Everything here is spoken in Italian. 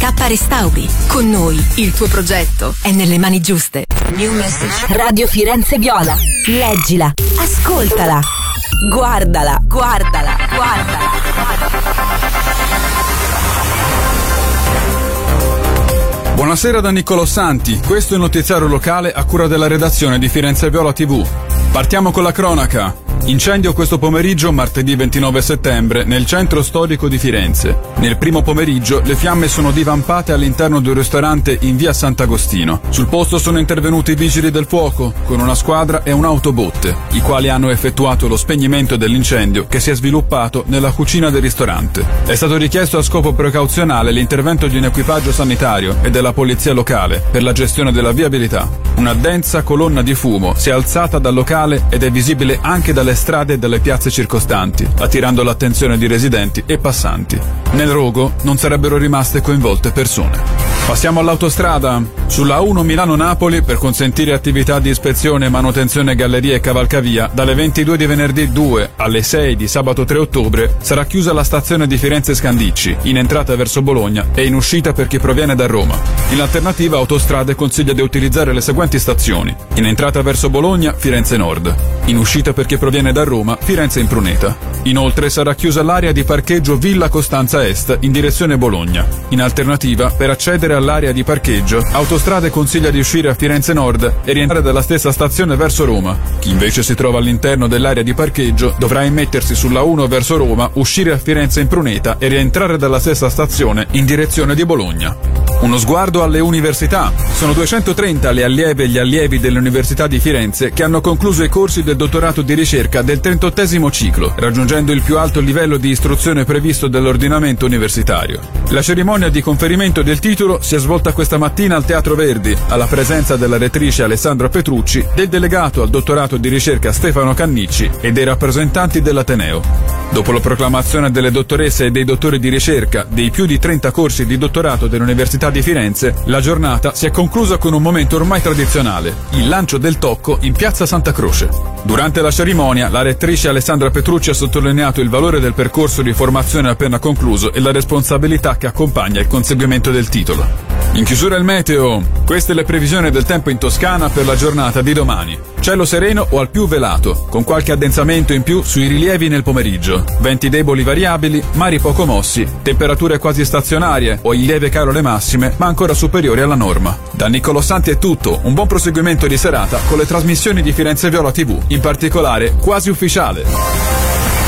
Restauri. Con noi il tuo progetto è nelle mani giuste. New message. Radio Firenze Viola. Leggila, ascoltala, guardala. Buonasera da Niccolò Santi, questo è il notiziario locale a cura della redazione di Firenze Viola TV. Partiamo con la cronaca. Incendio questo pomeriggio, martedì 29 settembre, nel centro storico di Firenze. Nel primo pomeriggio le fiamme sono divampate all'interno di un ristorante in via Sant'Agostino. Sul posto sono intervenuti i vigili del fuoco, con una squadra e un'autobotte, i quali hanno effettuato lo spegnimento dell'incendio che si è sviluppato nella cucina del ristorante. È stato richiesto a scopo precauzionale l'intervento di un equipaggio sanitario e della polizia locale per la gestione della viabilità. Una densa colonna di fumo si è alzata dal locale ed è visibile anche dalle strade e dalle piazze circostanti, attirando l'attenzione di residenti e passanti. Nel rogo non sarebbero rimaste coinvolte persone. Passiamo all'autostrada. Sulla A1 Milano-Napoli, per consentire attività di ispezione, manutenzione, gallerie e cavalcavia, dalle 22 di venerdì 2 alle 6 di sabato 3 ottobre sarà chiusa la stazione di Firenze Scandicci, in entrata verso Bologna e in uscita per chi proviene da Roma. In alternativa, Autostrade consiglia di utilizzare le seguenti stazioni: in entrata verso Bologna, Firenze Nord; in uscita per chi proviene da Roma, Firenze Impruneta. Inoltre sarà chiusa l'area di parcheggio Villa Costanza Est in direzione Bologna. In alternativa, per accedere all'area di parcheggio, Autostrade consiglia di uscire a Firenze Nord e rientrare dalla stessa stazione verso Roma. Chi invece si trova all'interno dell'area di parcheggio dovrà immettersi sulla 1 verso Roma, uscire a Firenze Impruneta e rientrare dalla stessa stazione in direzione di Bologna. Uno sguardo alle università. Sono 230 le allieve e gli allievi delle università di Firenze che hanno concluso i corsi del dottorato di ricerca del 38° ciclo, raggiungendo il più alto livello di istruzione previsto dall'ordinamento universitario. La cerimonia di conferimento del titolo si è svolta questa mattina al Teatro Verdi, alla presenza della rettrice Alessandra Petrucci, del delegato al dottorato di ricerca Stefano Cannicci e dei rappresentanti dell'Ateneo. Dopo la proclamazione delle dottoresse e dei dottori di ricerca dei più di 30 corsi di dottorato dell'Università di Firenze, la giornata si è conclusa con un momento ormai tradizionale, il lancio del tocco in Piazza Santa Croce. Durante la cerimonia, la rettrice Alessandra Petrucci ha sottolineato il valore del percorso di formazione appena concluso e la responsabilità che accompagna il conseguimento del titolo. In chiusura il meteo. Queste le previsioni del tempo in Toscana per la giornata di domani. Cielo sereno o al più velato, con qualche addensamento in più sui rilievi nel pomeriggio. Venti deboli variabili, mari poco mossi, temperature quasi stazionarie o in lieve calo le massime, ma ancora superiori alla norma. Da Niccolò Santi è tutto, un buon proseguimento di serata con le trasmissioni di Firenze Viola TV, in particolare Quasi Ufficiale.